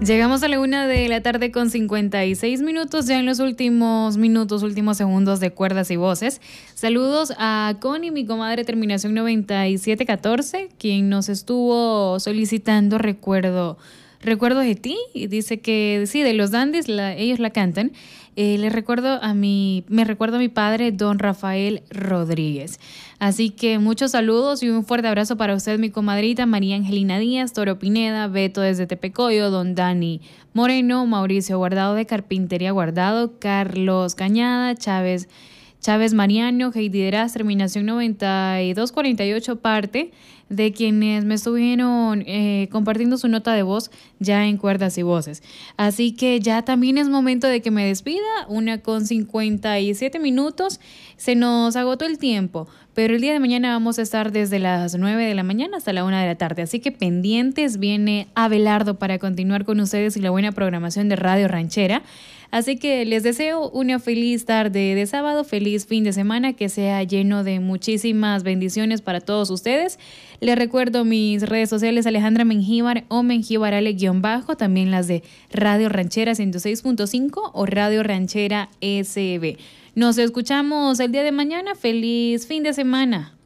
Llegamos a la 1:00 con 56 minutos, ya en los últimos minutos, últimos segundos de Cuerdas y Voces. Saludos a Connie, mi comadre terminación 9714, quien nos estuvo solicitando recuerdo de ti, y dice que sí, de los Dandies, ellos la cantan. Me recuerdo a mi padre, don Rafael Rodríguez. Así que muchos saludos y un fuerte abrazo para usted, mi comadrita María Angelina Díaz, Toro Pineda, Beto desde Tepecoyo, don Dani Moreno, Mauricio Guardado de Carpintería Guardado, Carlos Cañada, Chávez Mariano, Heidi Deraz, terminación 9248, parte de quienes me estuvieron compartiendo su nota de voz ya en Cuerdas y Voces. Así que ya también es momento de que me despida, 1:57 minutos, se nos agotó el tiempo, pero el día de mañana vamos a estar desde las 9 de la mañana hasta la 1 de la tarde, así que pendientes, viene Abelardo para continuar con ustedes y la buena programación de Radio Ranchera. Así que les deseo una feliz tarde de sábado, feliz fin de semana, que sea lleno de muchísimas bendiciones para todos ustedes. Les recuerdo mis redes sociales, Alejandra Mengíbar o Mengíbarale _, también las de Radio Ranchera 106.5 o Radio Ranchera SB. Nos escuchamos el día de mañana. Feliz fin de semana.